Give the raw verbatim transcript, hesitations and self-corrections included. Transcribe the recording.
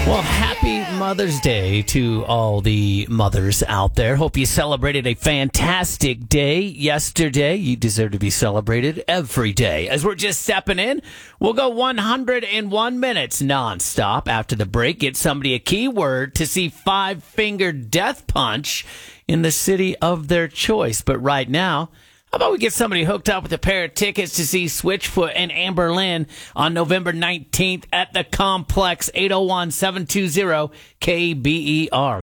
Well, happy Mother's Day to all the mothers out there. Hope you celebrated a fantastic day yesterday. You deserve to be celebrated every day. As we're just stepping in, we'll go one hundred one minutes nonstop. After the break, get somebody a keyword to see Five Finger Death Punch in the city of their choice. But right now, how about we get somebody hooked up with a pair of tickets to see Switchfoot and Amber Lynn on November nineteenth at the Complex, eight oh one, seven two zero K B E R.